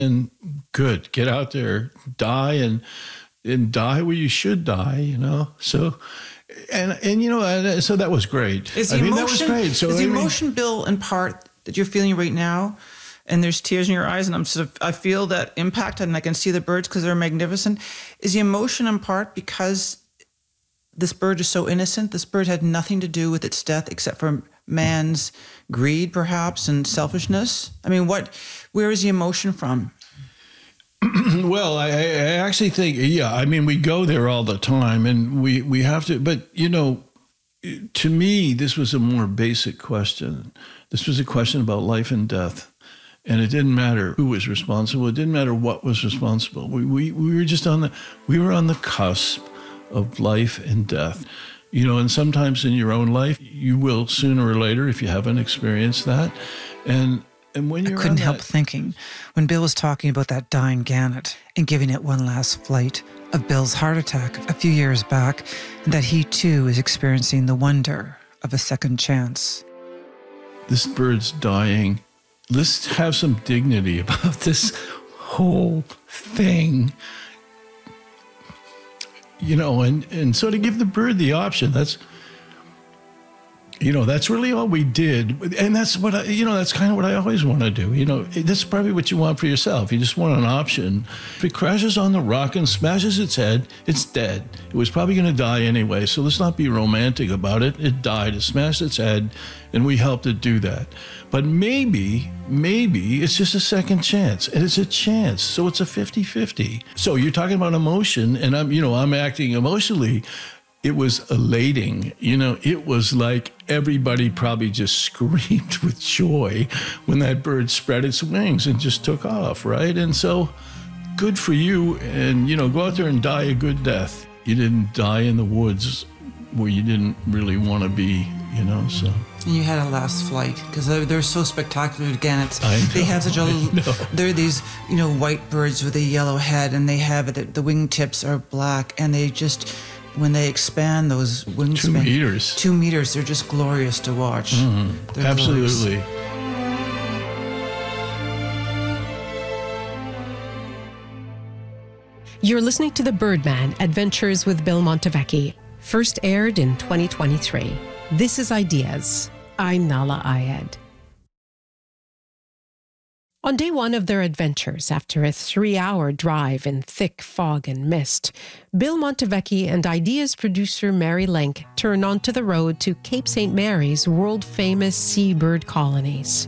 And good, get out there, die and die where you should die, you know? So, and you know, so that was great. Is the emotion, that was great. So, is the emotion, Bill, in part that you're feeling right now, and there's tears in your eyes, and I feel that impact, and I can see the birds because they're magnificent. Is the emotion in part because this bird is so innocent? This bird had nothing to do with its death except for man's greed, perhaps, and selfishness? I mean, where is the emotion from? Well, I actually think, yeah, I mean, we go there all the time and we have to, but, you know, to me, this was a more basic question. This was a question about life and death. And it didn't matter who was responsible. It didn't matter what was responsible. We were just on the cusp of life and death. You know, and sometimes in your own life, you will sooner or later, if you haven't experienced that. And when you're I couldn't help thinking, when Bill was talking about that dying gannet and giving it one last flight, of Bill's heart attack a few years back, and that he too is experiencing the wonder of a second chance. This bird's dying. Let's have some dignity about this whole thing. You know, and so to give the bird the option, that's really all we did. And that's what that's kind of what I always want to do. You know, that's probably what you want for yourself. You just want an option. If it crashes on the rock and smashes its head, it's dead. It was probably going to die anyway. So let's not be romantic about it. It died, it smashed its head, and we helped it do that. But maybe it's just a second chance, and it's a chance. So it's a 50-50. So you're talking about emotion, and I'm acting emotionally. It was elating. You know, it was like everybody probably just screamed with joy when that bird spread its wings and just took off, right? And so good for you. And, go out there and die a good death. You didn't die in the woods where you didn't really want to be, so. And you had a last flight because they're so spectacular. Again, they have such a. They're these white birds with a yellow head, and they have the wingtips are black, and they just when they expand those wingspan 2 meters, they're just glorious to watch. Mm-hmm. Absolutely. Glorious. You're listening to The Birdman: Adventures with Bill Montevecchi, first aired in 2023. This is Ideas. I'm Nahlah Ayed. On day one of their adventures, after a 3-hour drive in thick fog and mist, Bill Montevecchi and Ideas producer Mary Link turn onto the road to Cape St. Mary's world-famous seabird colonies.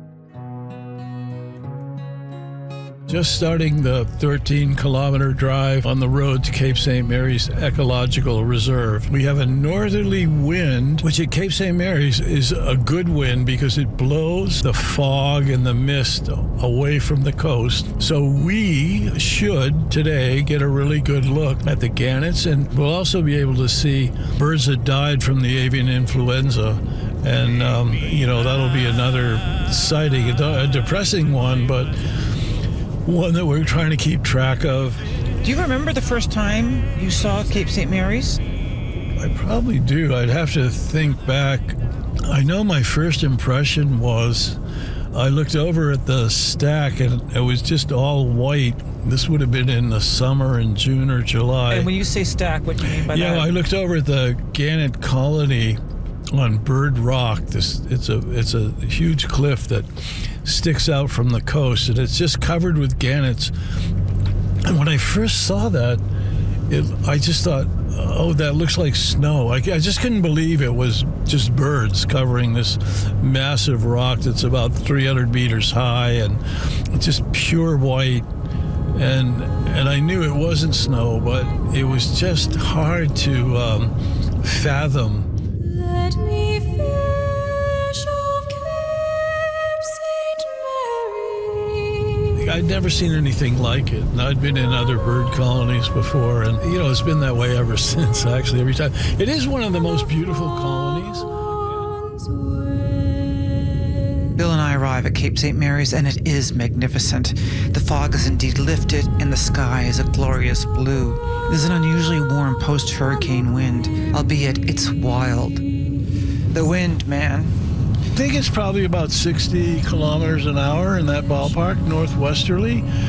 Just starting the 13-kilometer drive on the road to Cape St. Mary's Ecological Reserve. We have a northerly wind, which at Cape St. Mary's is a good wind because it blows the fog and the mist away from the coast. So we should today get a really good look at the gannets, and we'll also be able to see birds that died from the avian influenza. And, that'll be another sighting, a depressing one, but one that we're trying to keep track of. Do you remember the first time you saw Cape St. Mary's? I probably do. I'd have to think back. I know my first impression was I looked over at the stack and it was just all white. This would have been in the summer in June or July. And when you say stack, what do you mean by that? Yeah, I looked over at the gannet colony on Bird Rock. It's a huge cliff that sticks out from the coast, and it's just covered with gannets. And when I first saw that, I just thought, oh, that looks like snow. I just couldn't believe it was just birds covering this massive rock that's about 300 meters high and just pure white. And I knew it wasn't snow, but it was just hard to fathom. Let me fish of Cape St. Mary. I'd never seen anything like it. And I'd been in other bird colonies before, and it's been that way ever since, actually, every time. It is one of the most beautiful colonies. Bill and I arrive at Cape St. Mary's, and it is magnificent. The fog is indeed lifted, and the sky is a glorious blue. There's an unusually warm post-hurricane wind, albeit it's wild. The wind, man. I think it's probably about 60 kilometers an hour in that ballpark, northwesterly.